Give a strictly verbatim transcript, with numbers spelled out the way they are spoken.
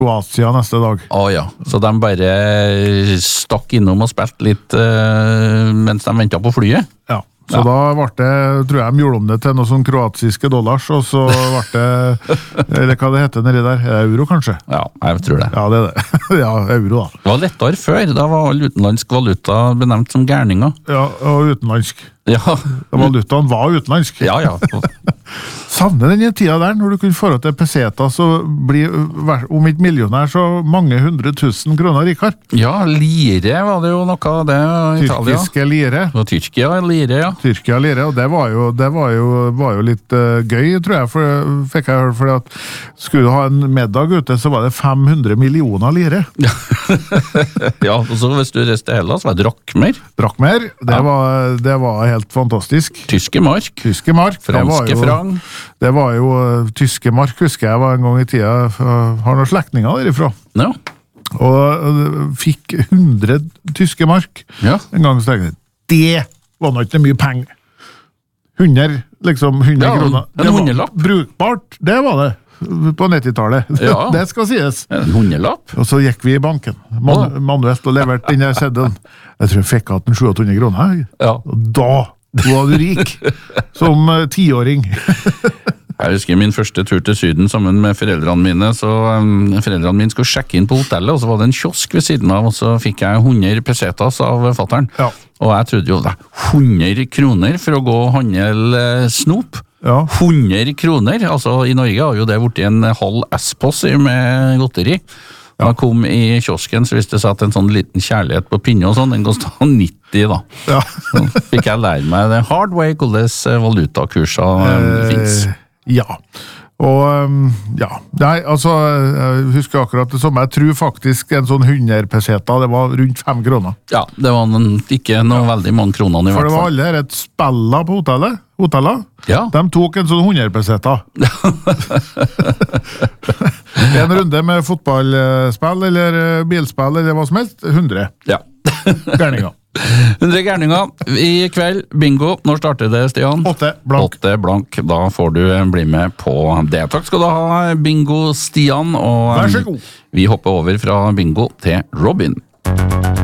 Kroatia neste dag. Å ja, så de bare stakk innom og spilte litt uh, mens de ventet på flyet? Ja, så Ja. da ble det, tror jeg de gjorde om det til noen sånn kroatiske dollars, og så ble det, eller hva det heter nedi der, euro kanskje? Ja, jeg tror det. Ja, det er det. Ja, euro da. Det var lettere før, da var all utenlandsk valuta benevnt som gærninger. Ja, og utenlandsk. Ja, Valutaen var utenlandsk. ja, ja. Savner den tida der, når du kunne få til peseta, så blir, om ikke millionær, så mange hundre tusen kroner rikere. Ja, lire var det jo noe av det i Italia. Tyrkiske lire. Og Tyrkia, lire, ja. Tyrkia lire, og det var jo, det var jo, var jo litt uh, gøy, tror jeg, for, fikk jeg høre, for at skulle du ha en middag ute, så var det fem hundre millioner lire. Ja, og så hvis du reiste til Hellas, var det drakmer. Drakmer, det, Ja. var, det var helt fantastisk. Tyske mark. Tyske mark, det var Franske jo, frang. det var jo uh, tyske mark, husker jeg var en gang i tida, uh, har noen slektninger derifra. Ja, Og uh, fikk hundre tyske mark ja. en gang, så tenkte jeg, det var nok ikke mye penger. hundre, liksom hundre Ja, kroner. en Det var hundrelapp. brukbart, det var det. På nittitallet. Ja. Det skal sies. En hundrelapp. Og så gikk vi i banken, man, Å. manuelt, og leverte den der seddelen. Jeg tror jeg fikk hatt en sjuhundre kroner. Ja. Og da var du rik, som uh, tiåring. Jeg husker min første tur til Syden sammen med foreldrene mine, så um, foreldrene mine skulle sjekke inn på hotellet, og så var det en kiosk ved siden av, og så fikk jeg hundre pesetas av fatteren. Ja. Og jeg trodde jo det hundre kroner for å gå og handle eh, snop. Ja. hundre kroner, altså i Norge har jo det vært en halv S-posse med godteri. Da jeg kom i kiosken, så viste det seg at en sånn liten kjærlighet på pinne og sånn, den kostet nitti da. Ja. Så fikk jeg lære meg det hard way, hvordan valutakurser eh, finnes. Ja. Og um, ja, nei, altså, jeg husker akkurat det samme. Jeg tror faktisk en sånn hundre peseta, det var rundt fem kroner. Ja, det var en, ikke noe veldig mange kroner i For hvert det var fall. alle her et spiller på hotellet. Hotellet. Ja. De tok en sånn hundre peseta. En runde med fotballspill eller bilspill eller hva som helst, hundre Ja. gærninger. hundre gærninger. I kveld, bingo. Når starter det, Stian? Åtte blank. Åtte blank. Da får du bli med på det. Takk skal du ha, Bingo Stian. Og Vær så god. vi hopper over fra bingo til Robin.